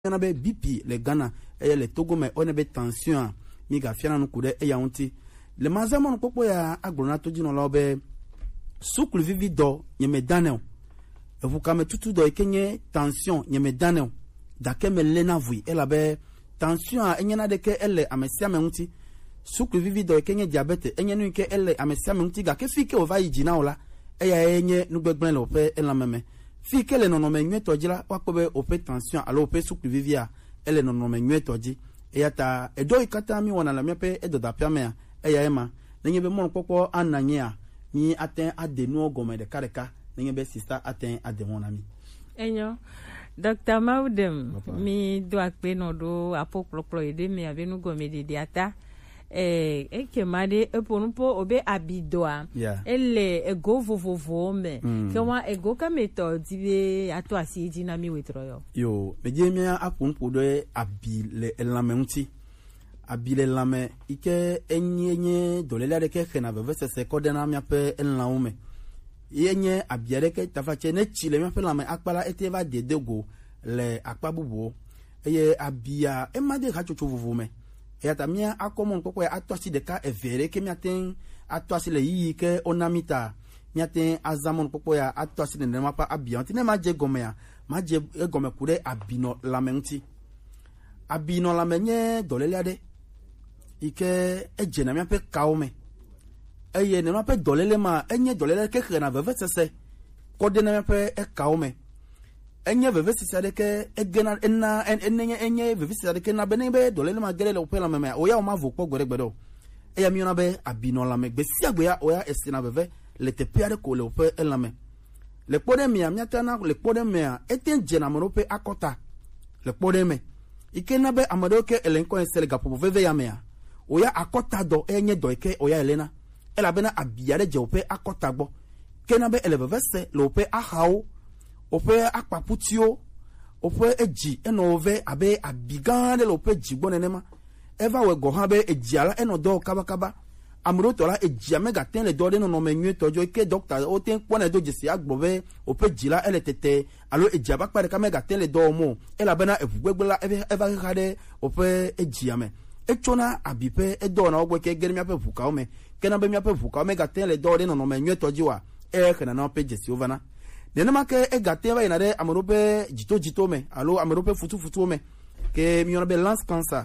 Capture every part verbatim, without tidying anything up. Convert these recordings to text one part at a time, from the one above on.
yana be B P le Ghana e le Togo me on be tension mi ga fiana no kude e ya unti le mazama no popo ya agrona to jino la be sukulu vivi do nyeme danel e vous kame tutu do ekenye tension nyeme danel da ke me lena vui e la be tension a enyana de ke ele amesia me unti sukulu vivi do ekenye diabete enye nu ke ele amesia me unti ga ke fike o va yijina ola e ya enye nu gbegben lo pe e la meme fi kele no no me nwe tojila wakobe ope tension alo ope sukulu vivia ele no no me nwe toji e yata edo ikata mi wona la mepe edo da piamea e ya ema nenye be mon popo ananya mi aten adenu ogome de kareka nenye be sister aten ademona mi enyo Docteur Maudem mi do akpe no do apokplo ede mi avenu gome de diata eh eke made eponpo obe abidoa yeah. ele ego vovovo me mm. kewa ego ka meto dibe ato asiji na mi wetroyo yo meje mi aponpo do abile elamenti abile lame ike enyenye dolele de ke khena veve se kodena mi ape enlaume yenye abiere ke tafache ne chile mi ape lame akpala eteva dedego le akpabubo eye abia emade ka chocho vovo me et tamia akomon poko atosi de ka evere ke miaten atosi le yi ke onamita miaten azamon poko ya atosi ne mapa abianti ne maje gomea maje egome kure abino lamenti abino lamenye dolele ike ejena miape kaome eye ne mape dolele ma enye dolele ke khena veve sese kode ne mape e kaome enye veve sisi de ke egena enna enye enye veve sisi de ke na benebe dolele ma gele le opela meme oya o ma vokpo gberegbedo eya mi ona be abino la me gbesi agboya oya esina veve le te piare ko le ope elame le pode mi amia tana le pode me eten jena monope akota le pode me ikena be amado ke elenko ensele gapo veve ya me oya akota do enye do ke oya elena ela bena abiare je ope akota gbo kena be ele veve se le ope ahao ope akpaputio ope eji eno ove abe abigande lo ope jigbo nenema eva we go ha be ejiala eno do kaba kaba amuro tola eji amega ten le do de no no menwe tojo ke doctor o ten pona do jesi agbobe ope jila ele tete alo eji aba pare kamega ten le do mo ela bena evugbegbola eva hade ope eji ame echona abipe edo na ogwe ke geri mi ape vuka ome kena be mi ape vuka ome ga ten le do de no no menwe toji wa e kana na ope jesi ovana nene make e gateva inade amorope jito jito me alo amorope futu futu me ke mi onabe lance cancer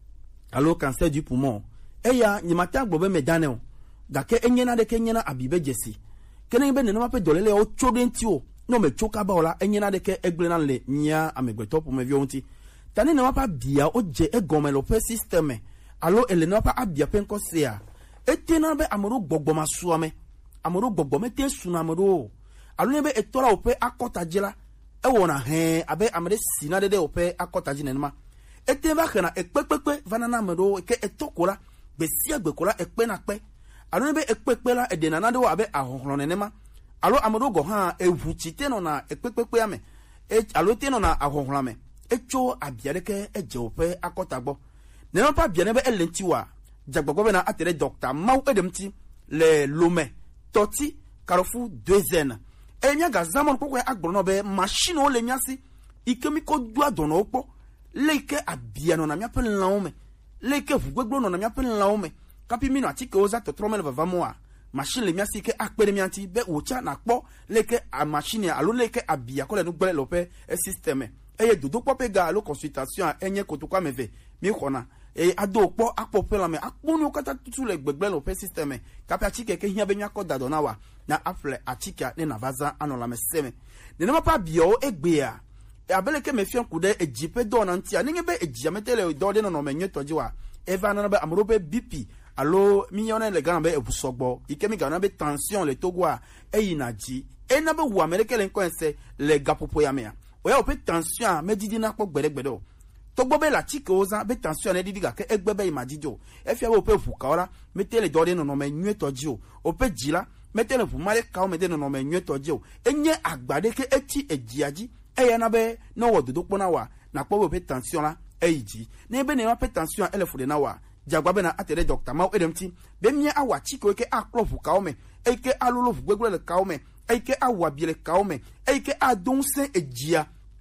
alo cancer du poumon e ya nyimata gbobe me danel ga ke enyena de ke enyena abibe jesi kene be nene mape dolele o chodenti o no me choka ba ola enyena de ke eglena le nya amegbeto po me vionti tani ne mapa bia o je e gomelo pe system alo ele ne mapa abia penko sea etena be amoro gbogbo masuo me amoro gbogbo me te suna amoro alune be etora ope akota jela e wona he abe amade sina de de ope akota jinenma eteva khana ekpekpepe vanana medo ke etokola be sia gbekola ekpe na pe alune be ekpepe la edena na de wa abe ahohlo nenema alo amado go ha evuchite no na ekpepepe ame e alo te no na ahohlo ame echo abiare ke eje ope akota gbo ne no pa biane be elentiwa jagbogbo be na atere doctor mau edemti le lome toti karofu deuxième enya gazamon poko agbono be machine o le nyasi ikemiko dua dono opo leke abia no na mia pen laome leke vugbegbo no na mia pen laome kapi mino atike oza to tromel vavamoa machine le miasi ke akpere mianti be ocha na kpo leke a machine alo leke abia ko le no gbele lope e systeme eye dodo pope ga alo consultation enye kotokwa meve mi khona e ado po akpopela me akponu kata tutu le gbegbe lope systeme kapi atike ke hia be nya ko dado na wa na afle atika ne na vaza anola meseme ne na pa bio egbea e abeleke mefian kude ejipe do na ntia ninge be ejia metele do de no no menye tojiwa eva na be amrobe B P alo minyona le gana be ebusogbo ikemi gana be tension le togwa eyinaji e na be wu amerike le nkonse le gapopo ya mea oya ope tension medidi na kpo gberegbedo togbo be la chike oza be tension edidi ga ke egbebe imajijo efia be ope fuka ora metele do de no no menye tojio ope jila metele fu mare ka o mede no no menye tojio enye agbade ke eti ejiaji eya na be no wododo pona wa na kpo ope tension la eiji na ebe na ope tension ele fu de na wa jagwa be na atere doctor ma edemti be mie awa chike ke aklofu ka o me eke alulu fu gbegbe le ka o me eke awa bi le ka o me eke adonse ejia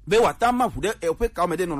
be wata ma ʋu ɖe eƒe kawo me ɖe nɔ